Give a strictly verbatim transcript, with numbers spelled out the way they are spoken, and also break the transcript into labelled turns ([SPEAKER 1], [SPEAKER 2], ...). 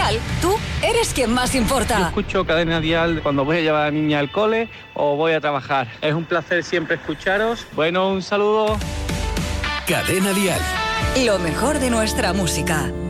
[SPEAKER 1] Dial, tú eres quien más importa.
[SPEAKER 2] Yo escucho Cadena Dial cuando voy a llevar a la niña al cole o voy a trabajar. Es un placer siempre escucharos. Bueno, un saludo.
[SPEAKER 3] Cadena Dial.
[SPEAKER 1] Lo mejor de nuestra música.